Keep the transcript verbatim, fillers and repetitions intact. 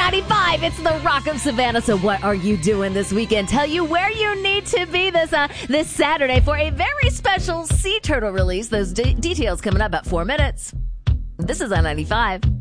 ninety-five, it's the Rock of Savannah. So what are you doing this weekend? Tell you where you need to be this uh, this Saturday for a very special Sea Turtle release. Those de- details coming up about four minutes. This is I ninety-five.